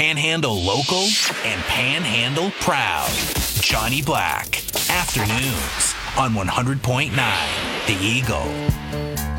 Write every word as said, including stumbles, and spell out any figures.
Panhandle local and Panhandle proud. Johnny Black, afternoons on one hundred point nine The Eagle.